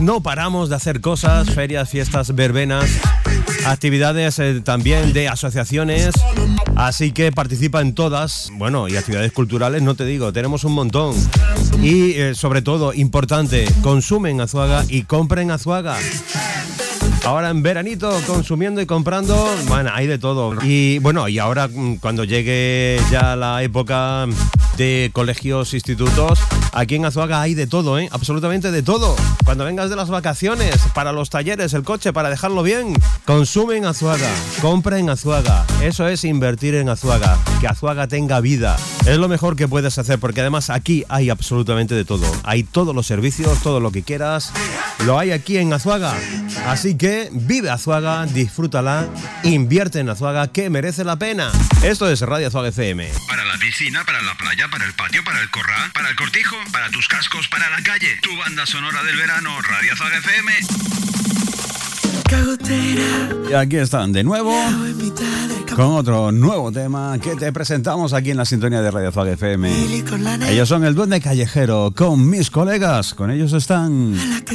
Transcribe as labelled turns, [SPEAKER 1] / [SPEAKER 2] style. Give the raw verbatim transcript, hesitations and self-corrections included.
[SPEAKER 1] no paramos de hacer cosas, ferias, fiestas, verbenas, actividades eh, también de asociaciones, así que participa en todas, bueno, y actividades culturales, no te digo, tenemos un montón. Y eh, sobre todo, importante, consumen Azuaga y compren Azuaga. Ahora en veranito, consumiendo y comprando, bueno, hay de todo. Y bueno, y ahora cuando llegue ya la época de colegios, institutos, aquí en Azuaga hay de todo, ¿eh? Absolutamente de todo. Cuando vengas de las vacaciones, para los talleres, el coche, para dejarlo bien, consume en Azuaga, compra en Azuaga. Eso es invertir en Azuaga, que Azuaga tenga vida. Es lo mejor que puedes hacer, porque además aquí hay absolutamente de todo. Hay todos los servicios, todo lo que quieras, lo hay aquí en Azuaga. Así que vive Azuaga, disfrútala, invierte en Azuaga, que merece la pena. Esto es Radio Azuaga F M.
[SPEAKER 2] Para la piscina, para la playa, para el patio, para el corral, para el cortijo, para tus cascos, para la calle. Tu banda sonora del verano, Radio Azuaga F M.
[SPEAKER 3] Y aquí están de nuevo con otro nuevo tema que te presentamos aquí en la sintonía de Radio Azuaga F M. Ellos son el Duende Callejero con mis colegas. Con ellos están